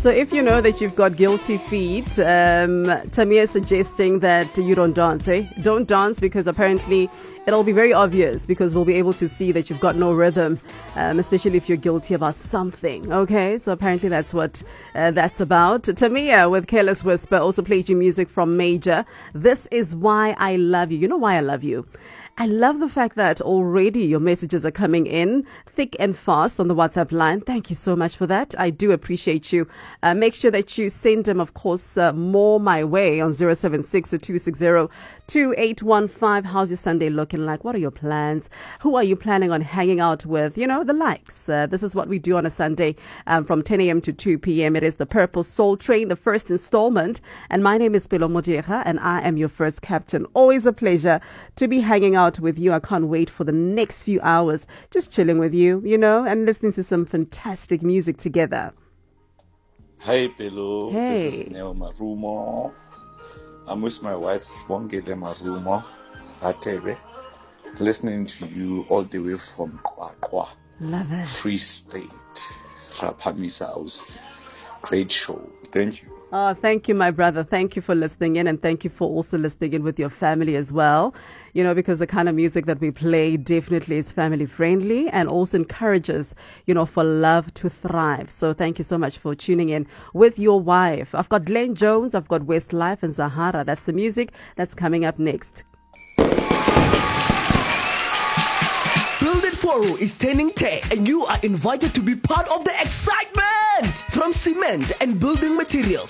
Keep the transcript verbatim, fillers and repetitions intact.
So if you know that you've got guilty feet, um, Tamia is suggesting that you don't dance, eh? Don't dance because apparently it'll be very obvious because we'll be able to see that you've got no rhythm, um, especially if you're guilty about something, okay? So apparently that's what uh, that's about. Tamia with Careless Whisper also played you music from Major. This is Why I Love You. You know why I love you? I love the fact that already your messages are coming in thick and fast on the WhatsApp line. Thank you so much for that. I do appreciate you. Uh, make sure that you send them, of course, uh, more my way on zero seven six, two six zero, two eight one five. How's your Sunday looking like? What are your plans? Who are you planning on hanging out with? You know, the likes. Uh, this is what we do on a Sunday um, from ten a.m. to two p.m. It is the Purple Soul Train, the first installment. And my name is Pelo Mojeha, and I am your first captain. Always a pleasure to be hanging out with you. I can't wait for the next few hours, just chilling with you, you know, and listening to some fantastic music together. Hi, Pelo. Hey. This is Neo Marumo. I'm with my wife, Bonge de Marumo, Atebe, listening to you all the way from Kwakwa, Love it. Free State, Rapamisa House. Great show. Thank you. Oh, thank you, my brother. Thank you for listening in, and thank you for also listening in with your family as well. You know, because the kind of music that we play definitely is family friendly and also encourages, you know, for love to thrive. So thank you so much for tuning in with your wife. I've got Glenn Jones, I've got Westlife and Zahara. That's the music that's coming up next. Build It Foro is turning ten and you are invited to be part of the excitement. From cement and building materials